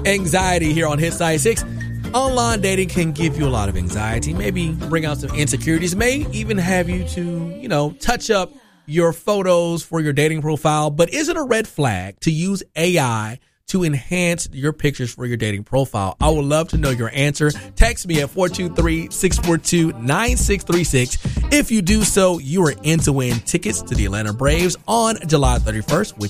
Anxiety here on Hits 96. Online dating can give you a lot of anxiety, maybe bring out some insecurities, may even have you to, touch up your photos for your dating profile. But is it a red flag to use AI to enhance your pictures for your dating profile? I would love to know your answer. Text me at 423-642-9636. If you do so, you are in to win tickets to the Atlanta Braves on July 31st, which